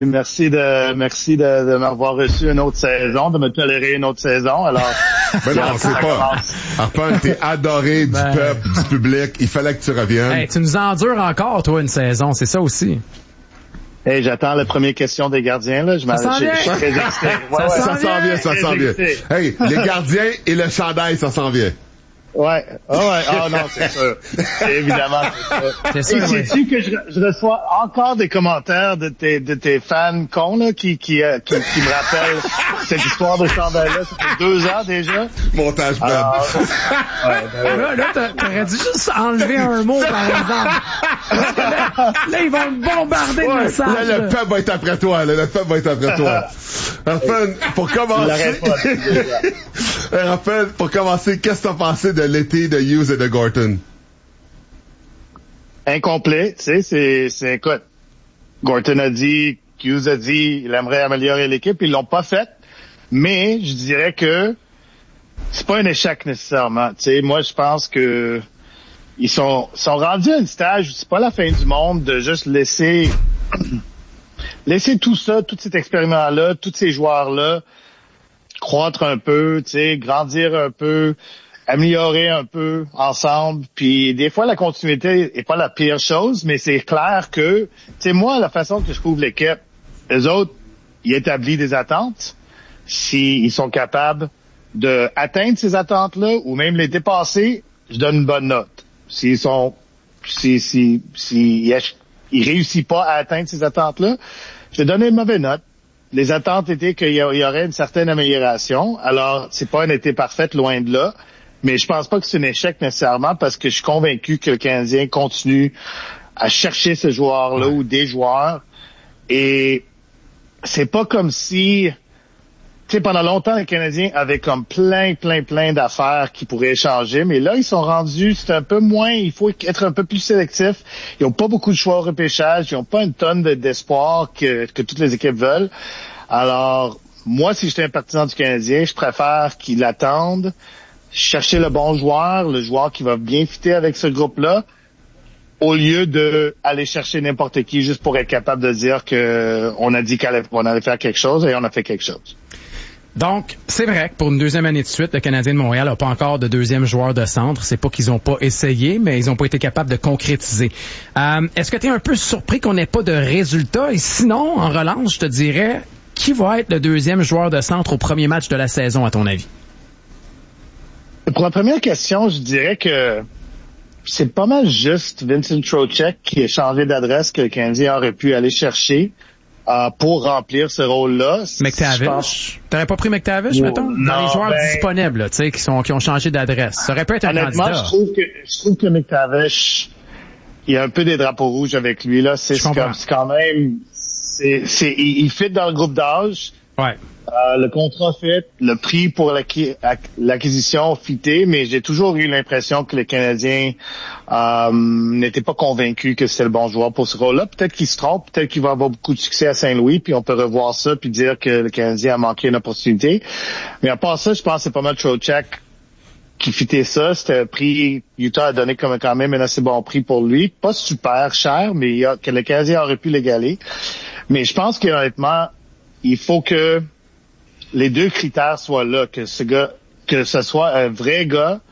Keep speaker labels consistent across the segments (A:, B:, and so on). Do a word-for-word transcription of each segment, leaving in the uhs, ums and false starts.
A: Merci de merci de, de m'avoir reçu une autre saison, de me tolérer une autre saison. Alors,
B: ben non, c'est pas. Arpon, t'es adoré du ben... peuple, du public. Il fallait que tu reviennes.
C: Hey, tu nous endures encore, toi, une saison. C'est ça aussi.
A: Hey, j'attends la première question des gardiens, là. Je
C: ça s'en vient.
A: Je suis très excité. Ouais,
B: ça,
A: ouais.
B: ça s'en vient, ça s'en vient. Hey, les gardiens et le chandail, ça s'en vient.
A: Ouais. Oh, ouais. Oh non, c'est sûr. C'est évidemment, c'est sûr. C'est sais-tu que je, je reçois encore des commentaires de tes, de tes fans cons, là, qui, qui, euh, qui, qui me rappellent cette histoire de chandail-là. Ça fait deux ans déjà.
B: Montage Ben.
A: Alors, ouais, ben,
C: là, là, t'aurais dû juste enlever un mot, par exemple. Là, là, ils vont me bombarder
B: ouais,
C: de messages.
B: Là, le peuple va être après toi, là. Le peuple va être après toi. Enfin, pour commencer. Raphaël, pour commencer, qu'est-ce que t'as pensé de l'été de Hughes et de Gorton?
A: Incomplet, tu sais, c'est, c'est, écoute, Gorton a dit, Hughes a dit, il aimerait améliorer l'équipe, ils l'ont pas fait, mais je dirais que c'est pas un échec nécessairement, tu sais, moi je pense que ils sont, sont rendus à un stage où c'est pas la fin du monde de juste laisser, laisser tout ça, tout cet expériment-là, tous ces joueurs-là, croître un peu, tu sais, grandir un peu, améliorer un peu ensemble. Puis des fois, la continuité est pas la pire chose, mais c'est clair que, tu sais, moi, la façon que je trouve l'équipe, les autres, ils établissent des attentes. S'ils sont capables de atteindre ces attentes-là ou même les dépasser, je donne une bonne note. S'ils sont, si, si, si, ils réussissent pas à atteindre ces attentes-là, je vais donner une mauvaise note. Les attentes étaient qu'il y aurait une certaine amélioration. Alors, c'est pas un été parfait, loin de là. Mais je pense pas que c'est un échec nécessairement parce que je suis convaincu que le Canadien continue à chercher ce joueur-là ou des joueurs. Et c'est pas comme si, tu sais, pendant longtemps, les Canadiens avaient comme plein, plein, plein d'affaires qui pourraient changer. Mais là, ils sont rendus, c'est un peu moins, il faut être un peu plus sélectif. Ils ont pas beaucoup de choix au repêchage. Ils ont pas une tonne de, d'espoir que, que toutes les équipes veulent. Alors, moi, si j'étais un partisan du Canadien, je préfère qu'ils attendent, chercher le bon joueur, le joueur qui va bien fitter avec ce groupe-là, au lieu de aller chercher n'importe qui juste pour être capable de dire que on a dit qu'on allait faire quelque chose et on a fait quelque chose.
C: Donc, c'est vrai que pour une deuxième année de suite, le Canadien de Montréal n'a pas encore de deuxième joueur de centre. C'est pas qu'ils ont pas essayé, mais ils ont pas été capables de concrétiser. Euh, est-ce que tu es un peu surpris qu'on n'ait pas de résultats? Et sinon, en relance, je te dirais, qui va être le deuxième joueur de centre au premier match de la saison, à ton avis?
A: Pour la première question, je dirais que c'est pas mal juste Vincent Trocheck qui a changé d'adresse que le Canadien aurait pu aller chercher euh, pour remplir ce rôle-là.
C: McTavish?
A: Pense...
C: T'aurais pas pris McTavish,
A: non,
C: mettons?
A: non,
C: Dans les joueurs
A: ben...
C: disponibles, tu sais, qui sont qui ont changé d'adresse. Ça aurait pu être un
A: Honnêtement,
C: candidat.
A: je trouve que je trouve que McTavish, il y a un peu des drapeaux rouges avec lui là. C'est, c'est, comme, c'est quand même, c'est, c'est il, il fit dans le groupe d'âge.
C: Ouais.
A: Euh, le contrat fait, le prix pour l'acqui- l'acquisition fité, mais j'ai toujours eu l'impression que les Canadiens euh, n'étaient pas convaincus que c'était le bon joueur pour ce rôle-là. Peut-être qu'il se trompe, peut-être qu'il va avoir beaucoup de succès à Saint-Louis, puis on peut revoir ça puis dire que le Canadien a manqué une opportunité. Mais à part ça, je pense que c'est pas mal Trocheck qui fitait ça. C'était un prix, Utah a donné comme quand même un assez bon prix pour lui. Pas super cher, mais il y a, que le Canadien aurait pu l'égaler. Mais je pense qu'honnêtement, il faut que les deux critères soient là, que ce gars, que ce soit un vrai gars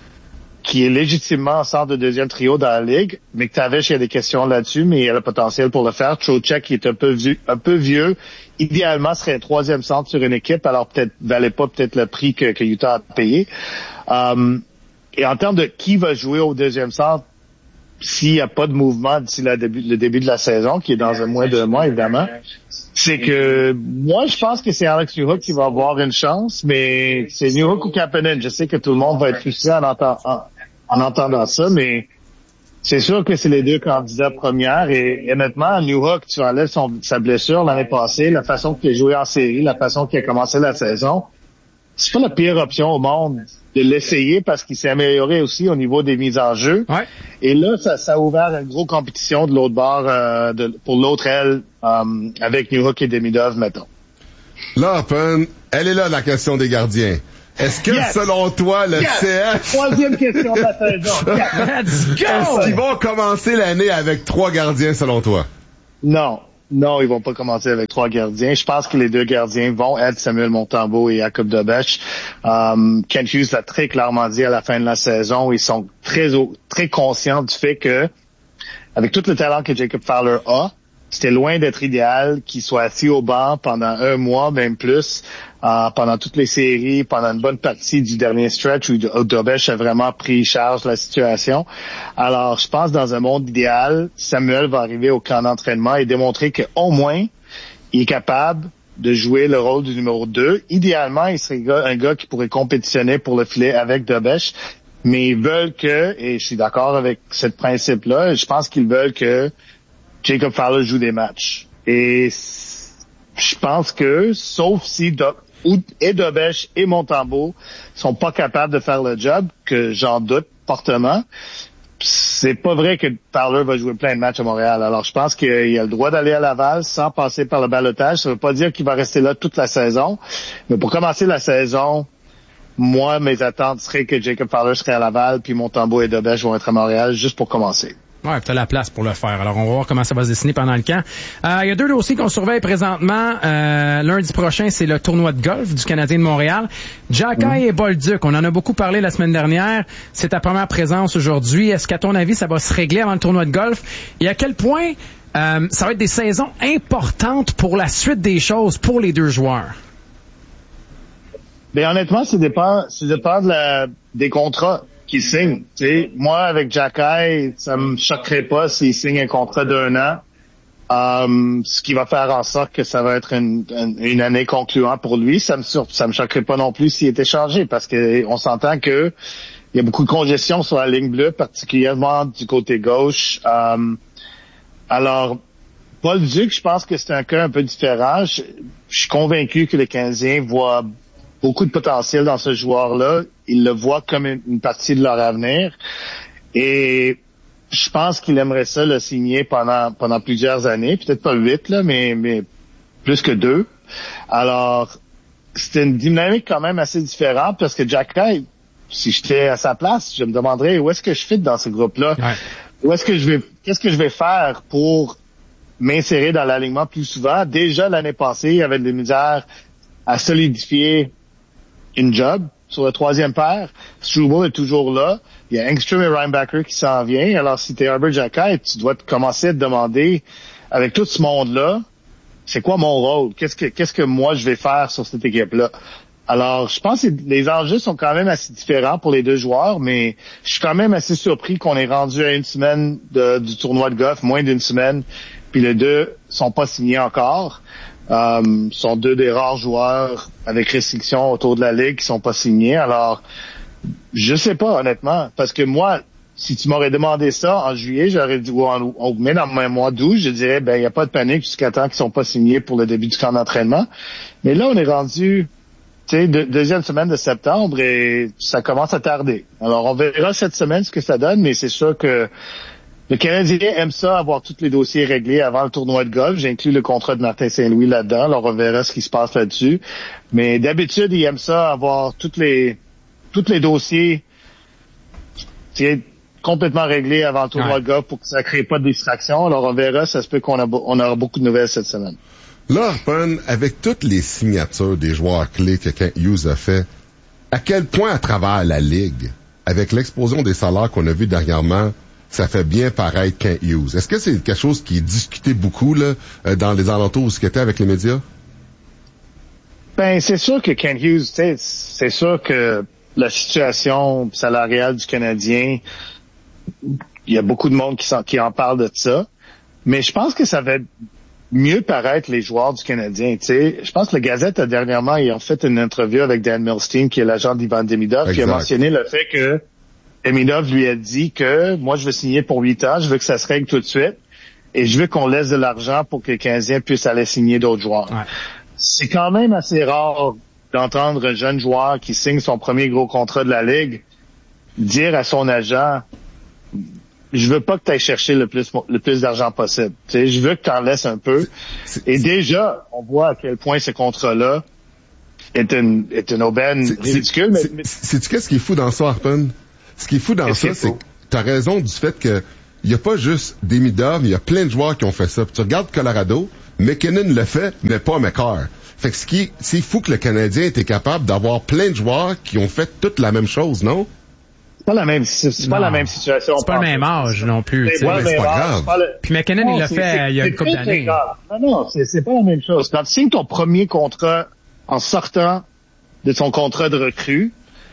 A: qui est légitimement en centre de deuxième trio dans la ligue. McTavish, il y a des questions là-dessus, mais il a le potentiel pour le faire. Trocheck, qui est un peu vieux, un peu vieux, idéalement serait un troisième centre sur une équipe, alors peut-être valait pas peut-être le prix que, que Utah a payé. Um, et en termes de qui va jouer au deuxième centre, s'il n'y a pas de mouvement d'ici le début, le début de la saison, qui est dans un mois, deux mois, évidemment, c'est que moi, je pense que c'est Alex Newhook qui va avoir une chance, mais c'est Newhook ou Kapanen. Je sais que tout le monde va être frustré en, entend, en, en entendant ça, mais c'est sûr que c'est les deux candidats premières. Et, et honnêtement, Newhook, tu enlèves son, sa blessure l'année passée, la façon qu'il a joué en série, la façon qu'il a commencé la saison, c'est pas la pire option au monde de l'essayer parce qu'il s'est amélioré aussi au niveau des mises en jeu.
C: Ouais.
A: Et là, ça, ça a ouvert une grosse compétition de l'autre bord euh, de, pour l'autre aile um, avec Newhook et Demidov, mettons.
B: Là, Arpon, elle est là la question des gardiens. Est-ce que, yes! selon toi, le
A: yes!
B: C F...
A: Troisième question de la saison.
C: Let's go!
B: Est-ce qu'ils vont commencer l'année avec trois gardiens, selon toi?
A: Non. Non, ils vont pas commencer avec trois gardiens. Je pense que les deux gardiens vont être Samuel Montembeault et Jakub Dobeš. Um, Kent Hughes l'a très clairement dit à la fin de la saison. Ils sont très très conscients du fait que, avec tout le talent que Jacob Fowler a, c'était loin d'être idéal qu'il soit assis au banc pendant un mois, même plus, euh, pendant toutes les séries, pendant une bonne partie du dernier stretch où Dobeš a vraiment pris charge de la situation. Alors, je pense dans un monde idéal, Samuel va arriver au camp d'entraînement et démontrer qu'au moins, il est capable de jouer le rôle du numéro deux. Idéalement, il serait un gars qui pourrait compétitionner pour le filet avec Dobeš, mais ils veulent que, et je suis d'accord avec ce principe-là, je pense qu'ils veulent que Jacob Fowler joue des matchs. Et je pense que, sauf si Do- et Dobeš et Montembeault sont pas capables de faire le job, que j'en doute fortement, c'est pas vrai que Fowler va jouer plein de matchs à Montréal. Alors, je pense qu'il a le droit d'aller à Laval sans passer par le ballottage. Ça veut pas dire qu'il va rester là toute la saison. Mais pour commencer la saison, moi, mes attentes seraient que Jacob Fowler serait à Laval, puis Montembeault et Dobeš vont être à Montréal, juste pour commencer.
C: Ouais, tu as la place pour le faire. Alors, on va voir comment ça va se dessiner pendant le camp. Euh, il y a deux dossiers qu'on surveille présentement. Euh, lundi prochain, c'est le tournoi de golf du Canadien de Montréal. Xhekaj mmh. et Bolduc, on en a beaucoup parlé la semaine dernière. C'est ta première présence aujourd'hui. Est-ce qu'à ton avis, ça va se régler avant le tournoi de golf? Et à quel point euh, ça va être des saisons importantes pour la suite des choses pour les deux joueurs?
A: Bien, honnêtement, ça dépend, ça dépend de la, des contrats qui signe. Tu sais, moi, avec Xhekaj, ça me choquerait pas s'il signe un contrat d'un an, um, ce qui va faire en sorte que ça va être une, une, une année concluante pour lui. Ça me sur, ça me choquerait pas non plus s'il était changé, parce que on s'entend que il y a beaucoup de congestion sur la ligne bleue, particulièrement du côté gauche. Um, alors, Bolduc, je pense que c'est un cas un peu différent. Je, je suis convaincu que les Canadiens voient beaucoup de potentiel dans ce joueur-là. Ils le voient comme une, une partie de leur avenir. Et je pense qu'il aimerait ça le signer pendant pendant plusieurs années. Peut-être pas huit, là, mais, mais plus que deux. Alors, c'est une dynamique quand même assez différente parce que Xhekaj, si j'étais à sa place, je me demanderais où est-ce que je fit dans ce groupe-là? Ouais. Où est-ce que je vais, qu'est-ce que je vais faire pour m'insérer dans l'alignement plus souvent? Déjà, l'année passée, il y avait des misères à solidifier une job sur le troisième paire. Struble est toujours là. Il y a Engstrom et Reinbacher qui s'en vient. Alors, si t'es Herbert Xhekaj, tu dois te commencer à te demander, avec tout ce monde-là, c'est quoi mon rôle? Qu'est-ce que, qu'est-ce que moi je vais faire sur cette équipe-là? Alors, je pense que les enjeux sont quand même assez différents pour les deux joueurs, mais je suis quand même assez surpris qu'on est rendu à une semaine de, du tournoi de golf, moins d'une semaine, puis les deux sont pas signés encore. Um, sont deux des rares joueurs avec restrictions autour de la ligue qui sont pas signés. Alors, je sais pas, honnêtement, parce que moi, si tu m'aurais demandé ça en juillet, j'aurais dit, ou en, ou même dans le mois d'août, je dirais, ben, il n'y a pas de panique jusqu'à temps qu'ils sont pas signés pour le début du camp d'entraînement. Mais là, on est rendu, tu sais, de, deuxième semaine de septembre et ça commence à tarder. Alors, on verra cette semaine ce que ça donne, mais c'est sûr que le Canadien aime ça, avoir tous les dossiers réglés avant le tournoi de golf. J'inclus le contrat de Martin Saint-Louis là-dedans. Alors, on verra ce qui se passe là-dessus. Mais d'habitude, il aime ça, avoir tous les tous les dossiers complètement réglés avant le tournoi ouais. de golf pour que ça crée pas de distraction. Alors, on verra. Ça se peut qu'on a, on aura beaucoup de nouvelles cette semaine.
B: Là, Arpon, avec toutes les signatures des joueurs clés que Kent Hughes a fait, à quel point à travers la Ligue, avec l'explosion des salaires qu'on a vu dernièrement, ça fait bien paraître Kent Hughes. Est-ce que c'est quelque chose qui est discuté beaucoup là dans les alentours où ce qu'il était avec les médias?
A: Ben, c'est sûr que Kent Hughes, c'est sûr que la situation salariale du Canadien, il y a beaucoup de monde qui, qui en parle de ça. Mais je pense que ça va mieux paraître les joueurs du Canadien. T'sais. Je pense que la Gazette, dernièrement, ils ont fait une interview avec Dan Milstein, qui est l'agent d'Ivan Demidov, qui a mentionné le fait que Demidov lui a dit que moi, je veux signer pour huit ans, je veux que ça se règle tout de suite, et je veux qu'on laisse de l'argent pour que les Canadiens puissent aller signer d'autres joueurs. Ouais. C'est quand même assez rare d'entendre un jeune joueur qui signe son premier gros contrat de la Ligue dire à son agent, je veux pas que tu ailles chercher le plus le plus d'argent possible. T'sais, je veux que tu en laisses un peu. Et déjà, on voit à quel point ce contrat-là est une, est une aubaine c'est, ridicule.
B: C'est, mais, c'est, sais-tu qu'est-ce qui est fou dans ça, Arpon? Ce qui est fou dans ça, c'est que t'as raison du fait que il y a pas juste Demidov, il y a plein de joueurs qui ont fait ça. Puis tu regardes Colorado, McKinnon le fait, mais pas McCarr. Fait que ce qui, c'est fou que le Canadien était capable d'avoir plein de joueurs qui ont fait toute la même chose, non?
A: C'est pas la même, c'est, c'est pas la même situation.
C: C'est pas le même âge non plus.
A: C'est pas,
B: c'est pas grave.
A: Pas le...
C: Puis McKinnon, non, il l'a fait c'est, il y a une couple d'années.
A: Non, non, c'est, c'est pas la même chose. Quand tu signes ton premier contrat en sortant de ton contrat de recrue,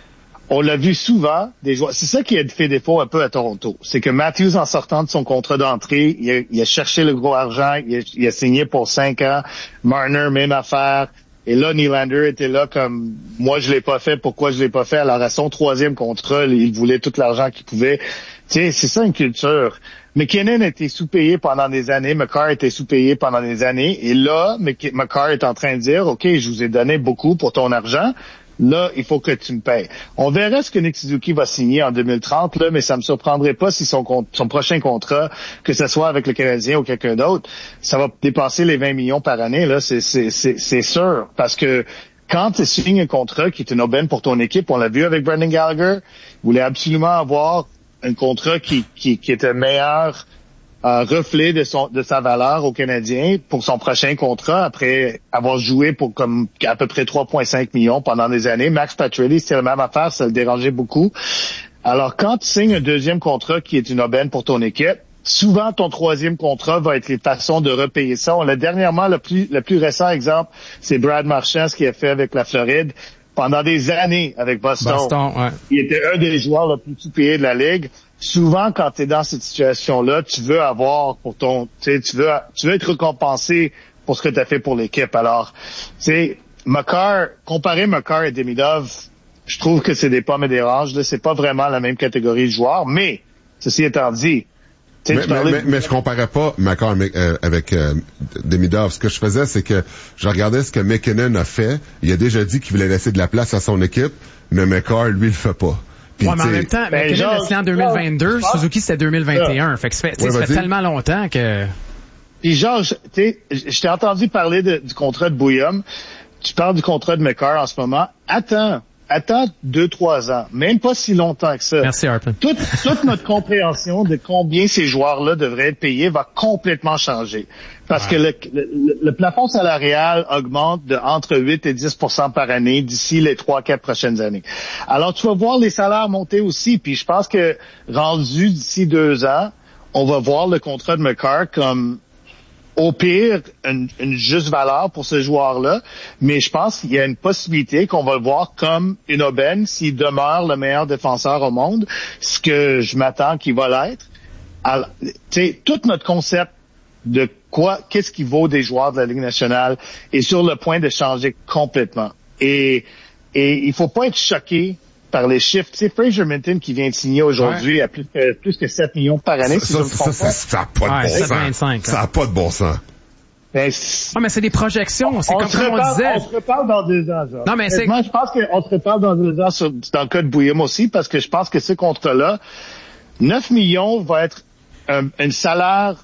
A: on l'a vu souvent, des joueurs. C'est ça qui a fait défaut un peu à Toronto. C'est que Matthews, en sortant de son contrat d'entrée, il a, il a cherché le gros argent, il a, il a signé pour cinq ans. Marner, même affaire. Et là, Nylander était là comme, moi, je l'ai pas fait, pourquoi je l'ai pas fait? Alors, à son troisième contrat, il voulait tout l'argent qu'il pouvait. Tu sais, c'est ça une culture. McKinnon était sous-payé pendant des années, McCarr était sous-payé pendant des années. Et là, McCarr est en train de dire, OK, je vous ai donné beaucoup pour ton argent. Là, il faut que tu me payes. On verra ce que Nick Suzuki va signer en deux mille trente, là, mais ça me surprendrait pas si son, son prochain contrat, que ce soit avec le Canadien ou quelqu'un d'autre, ça va dépasser les vingt millions par année, là, c'est, c'est, c'est, c'est sûr. Parce que quand tu signes un contrat qui est une aubaine pour ton équipe, on l'a vu avec Brendan Gallagher, il voulait absolument avoir un contrat qui, qui, qui était meilleur, Euh, reflet de son de sa valeur au Canadien pour son prochain contrat après avoir joué pour comme à peu près trois virgule cinq millions pendant des années. Max Pacioretty, c'était la même affaire, ça le dérangeait beaucoup. Alors quand tu signes un deuxième contrat qui est une aubaine pour ton équipe, souvent ton troisième contrat va être les façons de repayer ça. On l'a dernièrement, le plus le plus récent exemple, c'est Brad Marchand, ce qu'il a fait avec la Floride pendant des années avec Boston.
C: Boston, ouais.
A: Il était un des joueurs les plus sous-payés de la Ligue. Souvent, quand tu es dans cette situation-là, tu veux avoir pour ton, tu sais, tu veux, tu veux être récompensé pour ce que tu as fait pour l'équipe. Alors, tu sais, Makar, comparer Makar et Demidov, je trouve que c'est des pommes et des oranges. Là, c'est pas vraiment la même catégorie de joueurs. Mais, ceci étant dit,
B: mais, mais, mais, mais je comparais pas Makar euh, avec euh, Demidov. Ce que je faisais, c'est que je regardais ce que McKinnon a fait. Il a déjà dit qu'il voulait laisser de la place à son équipe, mais Makar, lui, le fait pas. Puis,
C: ouais, mais en même temps, ben, McKinnon a signé en deux mille vingt-deux, George, Suzuki c'était deux mille vingt et un. Fait que ça fait, ouais, ça fait tellement longtemps que...
A: Puis Georges, tu sais, je t'ai entendu parler de, du contrat de Bouillum. Tu parles du contrat de McCarr en ce moment. Attends, attends deux, trois ans. Même pas si longtemps que ça.
C: Merci, Harper.
A: Toute, toute notre compréhension de combien ces joueurs-là devraient être payés va complètement changer. Parce ouais. que le, le, le plafond salarial augmente de entre huit et dix pour cent par année d'ici les trois, quatre prochaines années. Alors, tu vas voir les salaires monter aussi. Puis je pense que rendu d'ici deux ans, on va voir le contrat de McCarr comme au pire une, une juste valeur pour ce joueur-là. Mais je pense qu'il y a une possibilité qu'on va le voir comme une aubaine s'il demeure le meilleur défenseur au monde, ce que je m'attends qu'il va l'être. Alors, tu sais, tout notre concept de quoi, qu'est-ce qui vaut des joueurs de la Ligue nationale est sur le point de changer complètement. Et, et il faut pas être choqué par les chiffres. Tu sais, Fraser Minton qui vient de signer aujourd'hui ouais. à plus que, plus que sept millions par année,
B: ça,
A: si
B: ça,
A: je me trompe
B: ça,
A: pas.
B: Ça n'a pas de ouais, bon sens.
C: vingt-cinq,
B: ça n'a pas de bon sens.
A: Ben,
C: ah, mais c'est des projections. C'est
A: on
C: comme
A: se
C: on
A: reparle,
C: disait.
A: On se reparle dans deux ans, genre.
C: Non, mais c'est...
A: Moi, je pense qu'on se reparle dans deux ans sur, dans le cas de Bouillum aussi, parce que je pense que ce contrat-là, neuf millions va être un, un salaire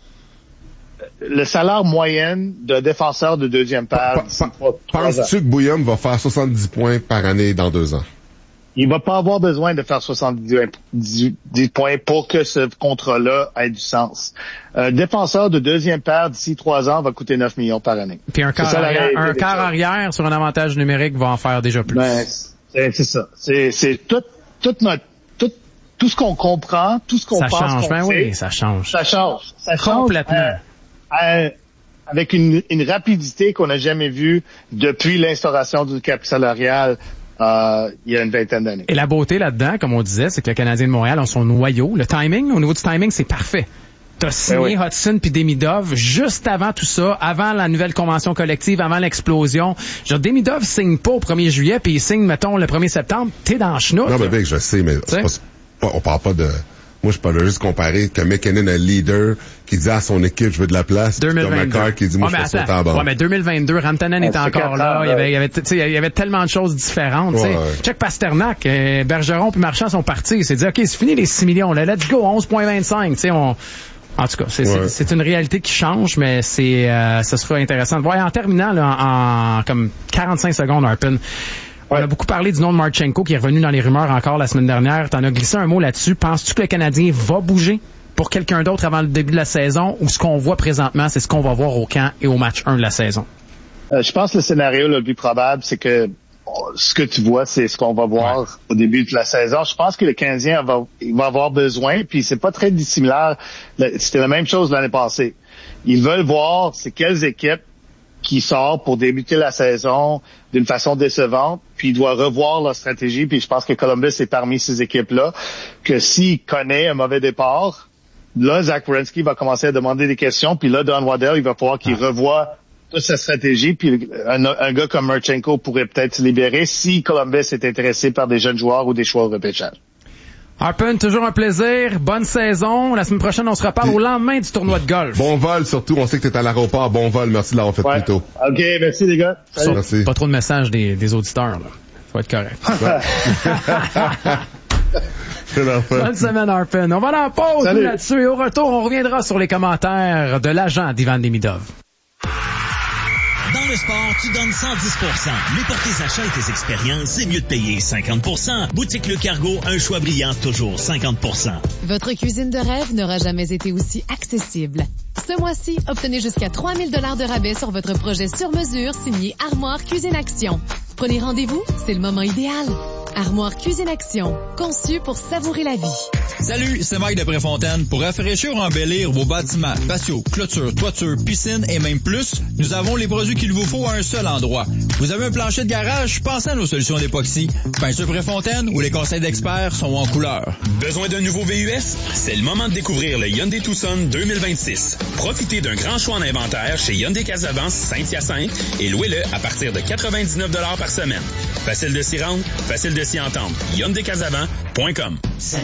A: le salaire moyen d'un défenseur de deuxième paire.
B: Pa, pa, penses-tu que Bouillum va faire soixante-dix points par année dans deux ans?
A: Il va pas avoir besoin de faire soixante-dix points pour que ce contrat-là ait du sens. Un défenseur de deuxième paire d'ici trois ans va coûter neuf millions par année.
C: Puis un quart, ça, arrière, un quart arrière sur un avantage numérique va en faire déjà plus.
A: Ben, c'est, c'est ça. C'est, c'est tout, tout notre, tout, tout ce qu'on comprend, tout ce qu'on
C: ça
A: pense
C: change.
A: qu'on
C: Ben
A: sait,
C: oui, ça change.
A: Ça change. Ça change.
C: Complètement.
A: Euh, euh, avec une, une rapidité qu'on n'a jamais vue depuis l'instauration du cap salarial euh, il y a une vingtaine d'années.
C: Et la beauté là-dedans, comme on disait, c'est que le Canadien de Montréal a son noyau. Le timing, au niveau du timing, c'est parfait. T'as signé ben oui. Hudson puis Demidov juste avant tout ça, avant la nouvelle convention collective, avant l'explosion. Genre, Demidov signe pas au premier juillet puis il signe, mettons, le premier septembre. T'es dans le chenoute.
B: Non, mais Vic, je sais, mais c'est pas, c'est pas, on parle pas de... Moi, je parle juste comparer que McKinnon est leader qui dit à son équipe, je veux de la place.
C: deux mille vingt-deux.
B: McCarr qui dit, moi,
C: ouais,
B: je fais sauter en bas.
C: Ouais, mais deux mille vingt-deux, Rantanen était encore là. Il y avait, il y avait, tu sais, il y avait tellement de choses différentes, tu sais. Ouais, ouais. Check Pasternak, euh, Bergeron puis Marchand sont partis. Il s'est dit, OK, c'est fini les six millions, là. Let's go, onze virgule vingt-cinq, tu sais, on, en tout cas, c'est, ouais. c'est, c'est une réalité qui change, mais c'est, euh, ce sera intéressant de voir. Et en terminant, là, en, en comme quarante-cinq secondes, Harpin. On a beaucoup parlé du nom de Marchenko qui est revenu dans les rumeurs encore la semaine dernière. T'en as glissé un mot là-dessus. Penses-tu que le Canadien va bouger pour quelqu'un d'autre avant le début de la saison, ou ce qu'on voit présentement, c'est ce qu'on va voir au camp et au match un de la saison?
A: Euh, je pense que le scénario le plus probable, c'est que ce que tu vois, c'est ce qu'on va voir ouais. au début de la saison. Je pense que le Canadien va, il va avoir besoin, puis c'est pas très dissimilaire. C'était la même chose l'année passée. Ils veulent voir c'est quelles équipes qui sortent pour débuter la saison d'une façon décevante, puis ils doivent revoir leur stratégie, puis je pense que Columbus est parmi ces équipes-là, que s'il connaît un mauvais départ, là, Zach Werenski va commencer à demander des questions, puis là, Don Waddell, il va falloir qu'il ah. revoie toute sa stratégie, puis un, un gars comme Marchenko pourrait peut-être se libérer si Columbus est intéressé par des jeunes joueurs ou des choix au repêchage.
C: Harpen, toujours un plaisir. Bonne saison. La semaine prochaine, on se reparle au lendemain du tournoi de golf.
B: Bon vol, surtout. On sait que tu es à l'aéroport. Bon vol. Merci de l'avoir fait
A: ouais.
B: plus tôt.
A: OK, merci les gars.
C: Salut. Merci. Pas trop de messages des, des auditeurs, là. Ça va être correct. Bonne semaine, Harpen. On va aller en pause là-dessus et au retour, on reviendra sur les commentaires de l'agent d'Ivan Demidov.
D: Dans le sport, tu donnes cent dix pour cent. Mais pour tes achats et tes expériences, c'est mieux de payer cinquante pour cent. Boutique Le Cargo, un choix brillant, toujours cinquante pour cent.
E: Votre cuisine de rêve n'aura jamais été aussi accessible. Ce mois-ci, obtenez jusqu'à trois mille dollars de rabais sur votre projet sur mesure signé Armoire Cuisine Action. Prenez rendez-vous, c'est le moment idéal. Armoire Cuisine Action, conçu pour savourer la vie.
F: Salut, c'est Mike de Préfontaine. Pour rafraîchir ou embellir vos bâtiments, patios, clôtures, toitures, piscines et même plus, nous avons les produits qu'il vous faut à un seul endroit. Vous avez un plancher de garage? Pensez à nos solutions d'époxy. Peinture Préfontaine, où les conseils d'experts sont en couleur.
G: Besoin d'un nouveau V U S? C'est le moment de découvrir le Hyundai Tucson deux mille vingt-six. Profitez d'un grand choix en inventaire chez Hyundai Casavance Saint-Hyacinthe et louez-le à partir de quatre-vingt-dix-neuf dollars par semaine. Facile de s'y rendre, facile de s'y entendre. Hyundai Casavant point com